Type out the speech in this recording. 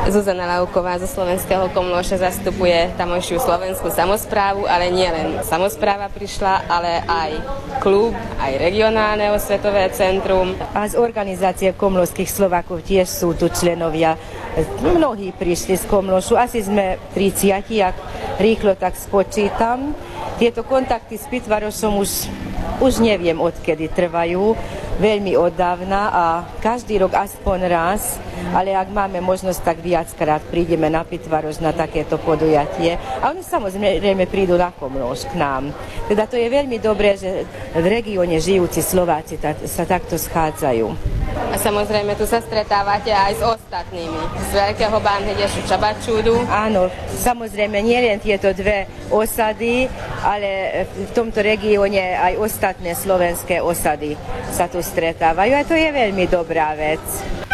Zuzana Lauková zo Slovenského Komlóša zastupuje tamojšiu slovenskú samosprávu, ale nie len samospráva prišla, ale aj klub, aj regionálne osvetové centrum. A z organizácie komlóšskych Slovákov tiež sú tu členovia. Mnohí prišli z Komlóšu, asi sme 30, ak rýchlo tak spočítam. Tieto kontakty s Pitvarošom už neviem, odkedy trvajú, veľmi oddávna a každý rok aspoň raz, ale ak máme možnosť, tak viackrát prídeme na Pitvaroš na takéto podujatie. A oni samozrejme prídu na Komlóš k nám. Teda to je veľmi dobré, že v regióne žijúci Slováci sa takto schádzajú. A samozrejme tu sa stretávate aj s ostatnými. Z Veľkého Bánhedešu Čabačúdu. Áno, samozrejme nie len tieto dve osady, ale v tomto regióne aj ostatné slovenské osady sa tu stretávajú a to je veľmi dobrá vec.